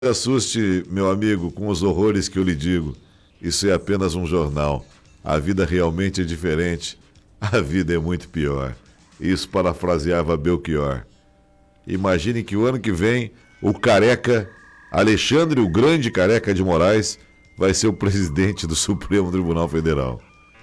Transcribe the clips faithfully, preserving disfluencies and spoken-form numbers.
assuste, meu amigo, com os horrores que eu lhe digo. Isso é apenas um jornal. A vida realmente é diferente. A vida é muito pior. Isso parafraseava Belchior. Imagine que o ano que vem, o careca, Alexandre, o grande careca de Moraes, vai ser o presidente do Supremo Tribunal Federal.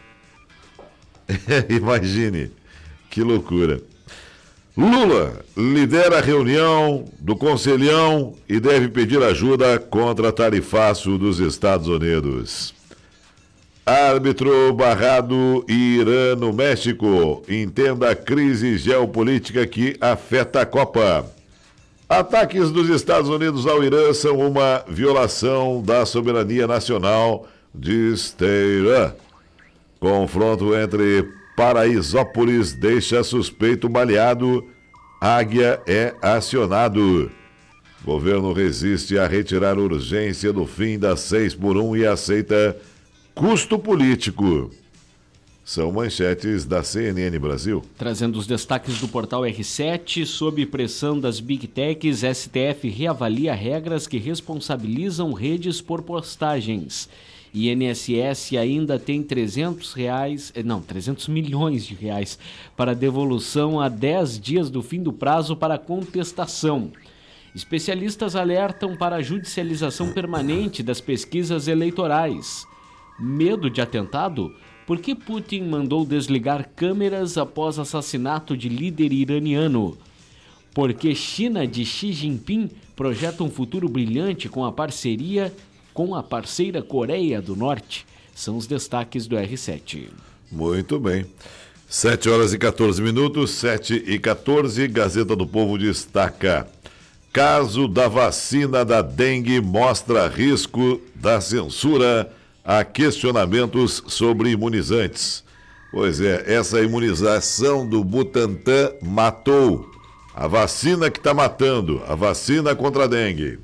Imagine, que loucura. Lula lidera a reunião do Conselhão e deve pedir ajuda contra tarifaço dos Estados Unidos. Árbitro barrado Irã no México. Entenda a crise geopolítica que afeta a Copa. Ataques dos Estados Unidos ao Irã são uma violação da soberania nacional, diz Teherã. Confronto entre Paraisópolis deixa suspeito baleado. Águia é acionado. Governo resiste a retirar urgência do fim das seis por um e aceita custo político. São manchetes da C N N Brasil. Trazendo os destaques do portal R sete, sob pressão das Big Techs, S T F reavalia regras que responsabilizam redes por postagens. I N S S ainda tem trezentos reais, não, trezentos milhões de reais para devolução a dez dias do fim do prazo para contestação. Especialistas alertam para a judicialização permanente das pesquisas eleitorais. Medo de atentado? Por que Putin mandou desligar câmeras após assassinato de líder iraniano? Por que China de Xi Jinping projeta um futuro brilhante com a parceria com a parceira Coreia do Norte? São os destaques do R sete. Muito bem. sete horas e quatorze minutos, sete e quatorze, Gazeta do Povo destaca. Caso da vacina da dengue mostra risco da censura a questionamentos sobre imunizantes. Pois é, essa imunização do Butantan matou. A vacina que está matando, a vacina contra a dengue.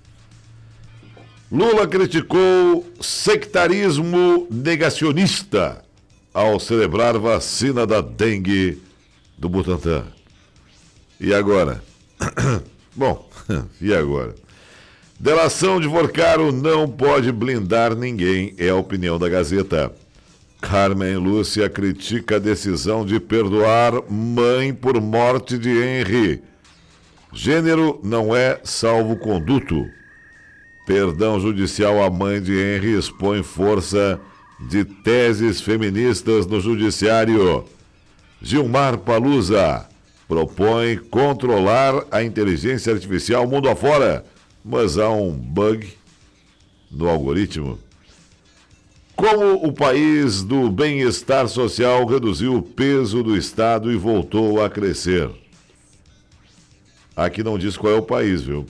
Lula criticou sectarismo negacionista ao celebrar vacina da dengue do Butantan. E agora? Bom, e agora? Delação de Vorcaro não pode blindar ninguém, é a opinião da Gazeta. Carmen Lúcia critica a decisão de perdoar mãe por morte de Henry. Gênero não é salvo-conduto. Perdão judicial à mãe de Henry expõe força de teses feministas no judiciário. Gilmar Palusa propõe controlar a inteligência artificial mundo afora, mas há um bug no algoritmo. Como o país do bem-estar social reduziu o peso do Estado e voltou a crescer. Aqui não diz qual é o país, viu?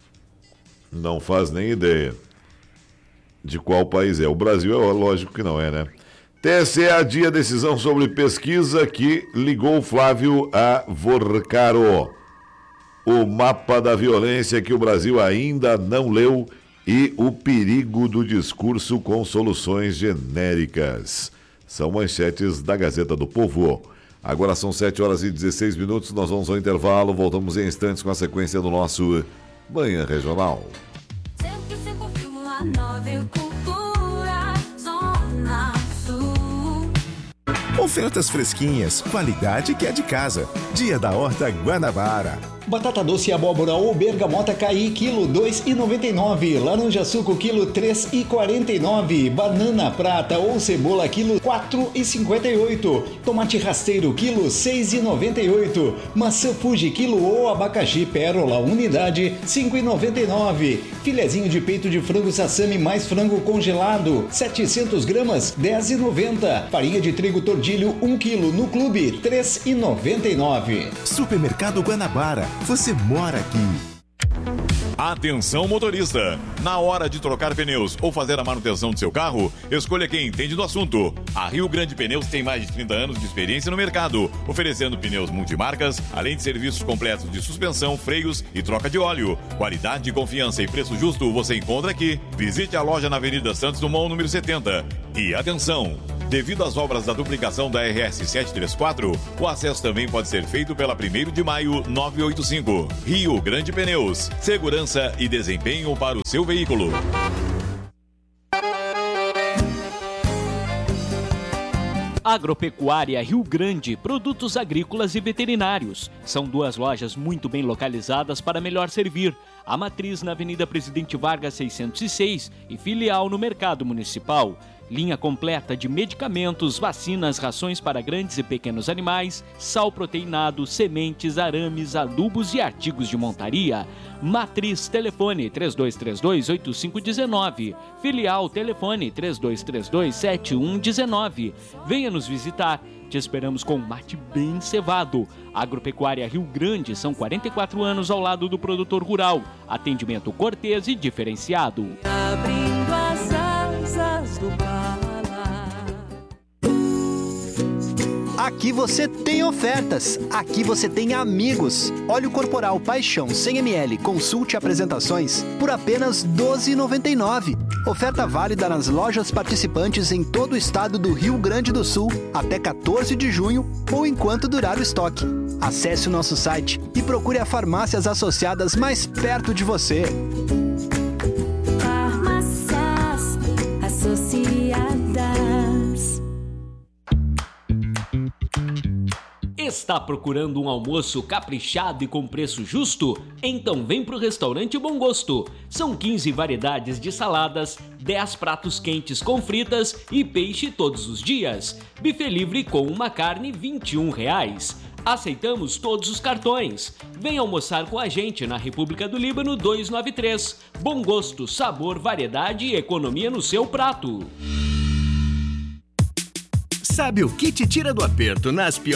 Não faz nem ideia de qual país é. O Brasil é lógico que não é, né? T S E adia decisão sobre pesquisa que ligou Flávio a Vorcaro. O mapa da violência que o Brasil ainda não leu e o perigo do discurso com soluções genéricas. São manchetes da Gazeta do Povo. Agora são sete horas e dezesseis minutos, nós vamos ao intervalo, voltamos em instantes com a sequência do nosso Manhã Regional. cento e cinco vírgula nove Cultura Zona Sul. Ofertas fresquinhas, qualidade que é de casa. Dia da Horta Guanabara. Batata doce e abóbora ou bergamota caí, quilo dois reais e noventa e nove centavos. Laranja suco, quilo três reais e quarenta e nove centavos. Banana prata ou cebola, quilo quatro reais e cinquenta e oito centavos. Tomate rasteiro, quilo seis reais e noventa e oito centavos. Maçã Fuji, quilo ou abacaxi pérola, unidade, cinco reais e noventa e nove centavos. Filezinho de peito de frango sassami mais frango congelado, setecentos gramas, dez reais e noventa centavos. Farinha de trigo tordilho, um quilo, no clube, três reais e noventa e nove centavos. Supermercado Guanabara. Você mora aqui. Atenção motorista, na hora de trocar pneus ou fazer a manutenção do seu carro, escolha quem entende do assunto. A Rio Grande Pneus tem mais de trinta anos de experiência no mercado, oferecendo pneus multimarcas, além de serviços completos de suspensão, freios e troca de óleo. Qualidade, confiança e preço justo você encontra aqui. Visite a loja na Avenida Santos Dumont, número setenta. E atenção, Devido às obras da duplicação da R S setecentos e trinta e quatro, o acesso também pode ser feito pela primeiro de maio novecentos e oitenta e cinco. Rio Grande Pneus. Segurança e desempenho para o seu veículo. Agropecuária Rio Grande, produtos agrícolas e veterinários. São duas lojas muito bem localizadas para melhor servir. A matriz na Avenida Presidente Vargas seiscentos e seis e filial no Mercado Municipal. Linha completa de medicamentos, vacinas, rações para grandes e pequenos animais, sal proteinado, sementes, arames, adubos e artigos de montaria. Matriz, telefone três dois três dois, oito cinco um nove. Filial, telefone três dois três dois, sete um um nove. Venha nos visitar. Te esperamos com um mate bem cevado. Agropecuária Rio Grande, são quarenta e quatro anos ao lado do produtor rural. Atendimento cortês e diferenciado. Abrindo as asas do Pará. Aqui você tem ofertas, aqui você tem amigos. Óleo corporal Paixão cem mililitros, consulte apresentações por apenas doze reais e noventa e nove centavos. Oferta válida nas lojas participantes em todo o estado do Rio Grande do Sul até quatorze de junho ou enquanto durar o estoque. Acesse o nosso site e procure as farmácias associadas mais perto de você. Farmácias associadas. Está procurando um almoço caprichado e com preço justo? Então vem pro restaurante Bom Gosto. São quinze variedades de saladas, dez pratos quentes com fritas e peixe todos os dias. Buffet livre com uma carne vinte e um reais. Aceitamos todos os cartões. Vem almoçar com a gente na República do Líbano duzentos e noventa e três. Bom Gosto, sabor, variedade e economia no seu prato. Sabe o que te tira do aperto nas piores